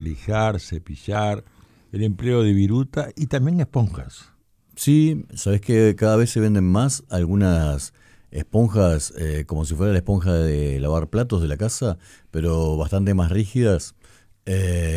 lijar, cepillar, el empleo de viruta y también esponjas. Sí, sabes que cada vez se venden más algunas esponjas, como si fuera la esponja de lavar platos de la casa, pero bastante más rígidas.